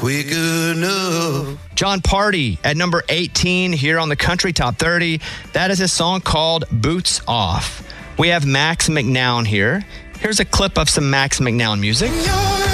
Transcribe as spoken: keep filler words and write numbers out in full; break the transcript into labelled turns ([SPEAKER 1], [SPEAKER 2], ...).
[SPEAKER 1] Quick enough.
[SPEAKER 2] John Party at number eighteen here on the Country Top thirty. That is a song called Boots Off. We have Max McNown here. Here's a clip of some Max McNown music.
[SPEAKER 1] You're